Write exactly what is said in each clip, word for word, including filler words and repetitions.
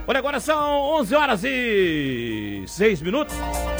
Olha, agora são onze horas e seis minutos.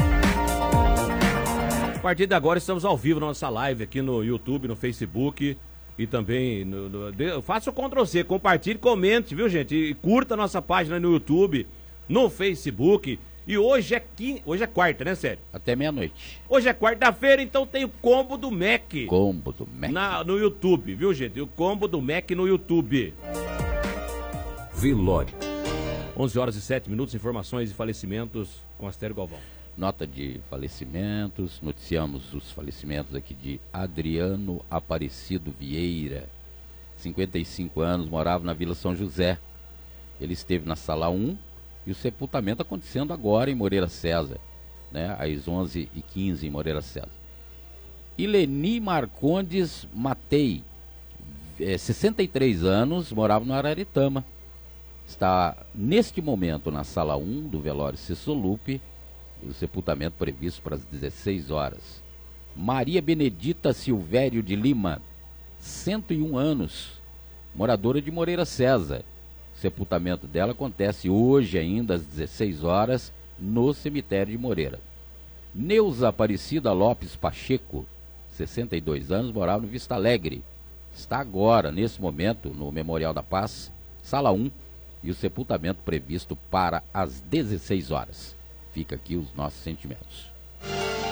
A partir de agora estamos ao vivo na nossa live aqui no YouTube, no Facebook e também no, no, de, faça o control C, compartilhe, comente, viu, gente? E curta a nossa página no YouTube, no Facebook. E hoje é quin... hoje é quarta, né, Sério? Até meia-noite. Hoje é quarta-feira, então tem o combo do Mac. Combo do Mac. Na, no YouTube, viu, gente? O combo do Mac no YouTube. Velório. onze horas e sete minutos, informações e falecimentos com Astério Galvão. Nota de falecimentos, noticiamos os falecimentos aqui de Adriano Aparecido Vieira, cinquenta e cinco anos, morava na Vila São José. Ele esteve na sala um e o sepultamento acontecendo agora em Moreira César, né, às onze e quinze em Moreira César. Ileni Marcondes Matei, é, sessenta e três anos, morava no Araritama. Está neste momento na sala um do velório Cessolupe, o sepultamento previsto para as dezesseis horas. Maria Benedita Silvério de Lima, cento e um anos, moradora de Moreira César. O sepultamento dela acontece hoje ainda às dezesseis horas no cemitério de Moreira. Neuza Aparecida Lopes Pacheco, sessenta e dois anos, morava no Vista Alegre. Está agora, nesse momento, no Memorial da Paz, sala um, e o sepultamento previsto para as dezesseis horas. Fica aqui os nossos sentimentos.